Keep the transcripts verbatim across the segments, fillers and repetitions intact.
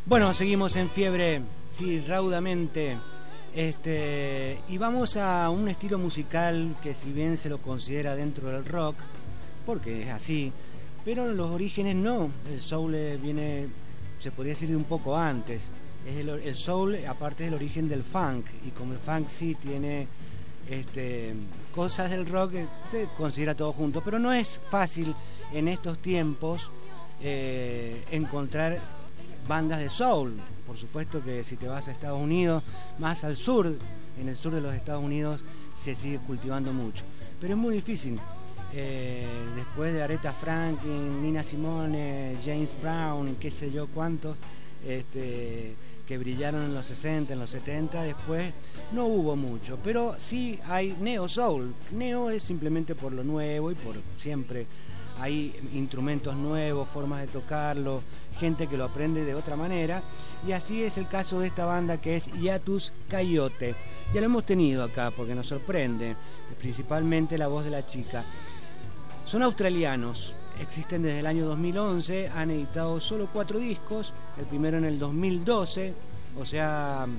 Bueno, seguimos en fiebre, sí, raudamente. Este, y vamos a un estilo musical que, si bien se lo considera dentro del rock, porque es así, pero los orígenes no. El soul viene, se podría decir, de un poco antes. Es el, el soul, aparte, es el origen del funk, y como el funk sí tiene este, cosas del rock, se considera todo junto, pero no es fácil en estos tiempos eh, encontrar bandas de soul. Por supuesto que si te vas a Estados Unidos, más al sur, en el sur de los Estados Unidos, se sigue cultivando mucho, pero es muy difícil. Eh, después de Aretha Franklin, Nina Simone, James Brown, qué sé yo cuántos, este, que brillaron en los sesenta, en los setenta, después no hubo mucho, pero sí hay neo soul. Neo es simplemente por lo nuevo y por siempre hay instrumentos nuevos, formas de tocarlo, gente que lo aprende de otra manera, y así es el caso de esta banda, que es Hiatus Coyote. Ya lo hemos tenido acá porque nos sorprende, principalmente la voz de la chica. Son australianos, existen desde el año dos mil once, han editado solo cuatro discos, el primero en el dos mil doce, o sea,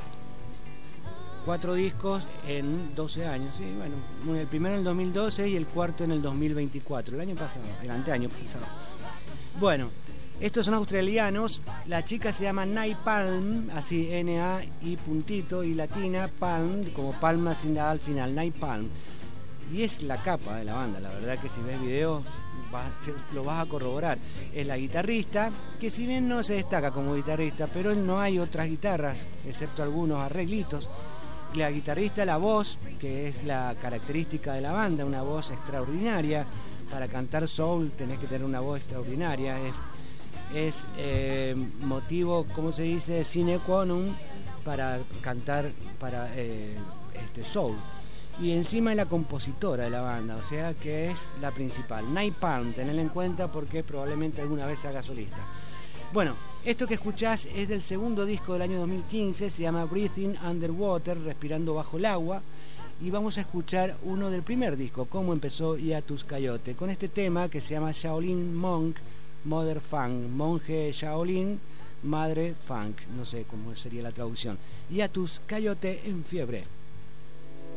cuatro discos en doce años, sí, bueno, el primero en el dos mil doce y el cuarto en el dos mil veinticuatro, el año pasado, el anteaño pasado. Bueno, estos son australianos, la chica se llama Napalm, así N A I puntito y latina, Palm, como palma sin nada al final, Napalm. Y es la capa de la banda, la verdad que si ves videos vas, te, lo vas a corroborar. Es la guitarrista, que si bien no se destaca como guitarrista, pero no hay otras guitarras, excepto algunos arreglitos. La guitarrista, la voz, que es la característica de la banda, una voz extraordinaria. Para cantar soul tenés que tener una voz extraordinaria. Es, es eh, motivo, ¿cómo se dice?, sine qua non para cantar para eh, este soul. Y encima es la compositora de la banda, o sea que es la principal. Napalm, tenedla en cuenta porque probablemente alguna vez se haga solista. Bueno, esto que escuchás es del segundo disco del año dos mil quince, se llama Breathing Underwater, respirando bajo el agua, y vamos a escuchar uno del primer disco, cómo empezó Hiatus Coyote, con este tema que se llama Shaolin Monk, Mother Funk, monje Shaolin, madre funk, no sé cómo sería la traducción. Hiatus Coyote en fiebre.